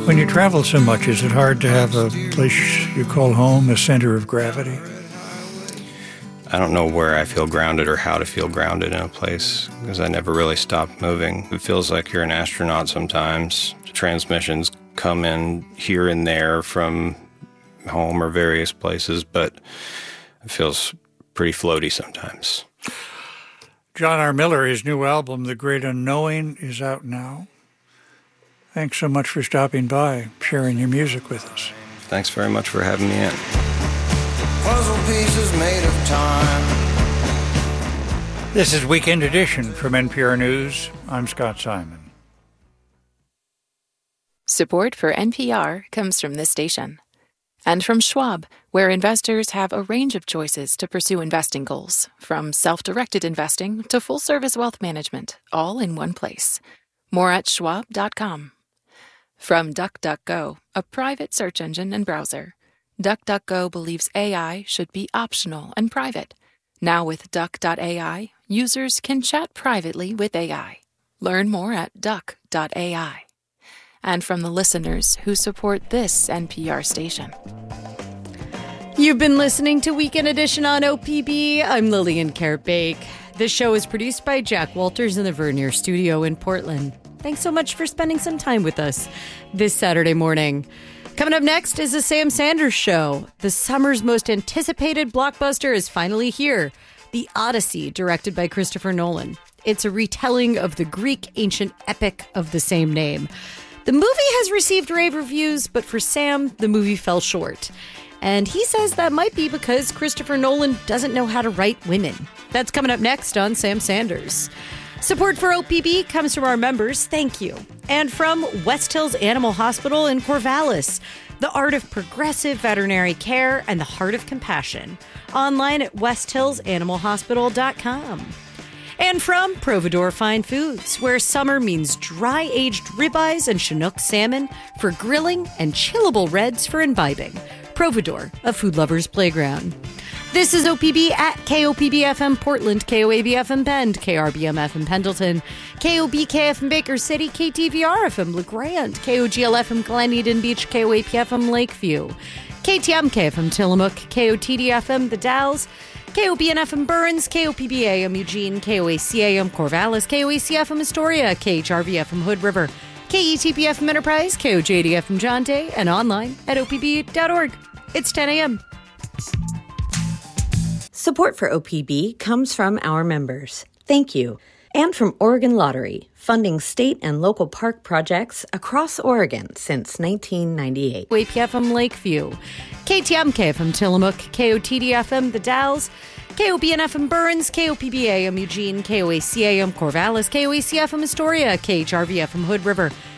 When you travel so much, is it hard to have a place you call home, a center of gravity? I don't know where I feel grounded or how to feel grounded in a place because I never really stopped moving. It feels like you're an astronaut sometimes. Transmissions come in here and there from home or various places, but it feels pretty floaty sometimes. John R. Miller, his new album, The Great Unknowing, is out now. Thanks so much for stopping by, sharing your music with us. Thanks very much for having me in. Puzzle pieces made of time. This is Weekend Edition from NPR News. I'm Scott Simon. Support for NPR comes from this station. And from Schwab, where investors have a range of choices to pursue investing goals, from self-directed investing to full-service wealth management, all in one place. More at schwab.com. From DuckDuckGo, a private search engine and browser. DuckDuckGo believes AI should be optional and private. Now with Duck.ai, users can chat privately with AI. Learn more at Duck.ai. And from the listeners who support this NPR station. You've been listening to Weekend Edition on OPB. I'm Lillian Karabake. This show is produced by Jack Walters in the Vernier Studio in Portland. Thanks so much for spending some time with us this Saturday morning. Coming up next is the Sam Sanders Show. The summer's most anticipated blockbuster is finally here. The Odyssey, directed by Christopher Nolan. It's a retelling of the Greek ancient epic of the same name. The movie has received rave reviews, but for Sam, the movie fell short. And he says that might be because Christopher Nolan doesn't know how to write women. That's coming up next on Sam Sanders. Support for OPB comes from our members, thank you. And from West Hills Animal Hospital in Corvallis, the art of progressive veterinary care and the heart of compassion. Online at westhillsanimalhospital.com. And from Providore Fine Foods, where summer means dry-aged ribeyes and Chinook salmon for grilling and chillable reds for imbibing. Providore, a food lover's playground. This is OPB at KOPB-FM Portland, KOAB-FM Bend, KRBM-FM Pendleton, KOBK-FM Baker City, KTVR-FM LeGrand, KOGL-FM Glen Eden Beach, KOAP-FM Lakeview, KTMK-FM Tillamook, KOTD-FM The Dalles, KOBN-FM Burns, KOPB-AM Eugene, KOAC-AM Corvallis, KOAC-FM Astoria, KHRV-FM Hood River, KETP-FM Enterprise, KOJD-FM John Day, and online at opb.org. It's 10 a.m. Support for OPB comes from our members. Thank you. And from Oregon Lottery, funding state and local park projects across Oregon since 1998. KOAP-FM Lakeview, KTMK-FM Tillamook, KOTD-FM The Dalles, KOBN-FM Burns, KOPB-AM Eugene, KOAC-AM Corvallis, KOAC-FM Astoria, KHRV-FM Hood River,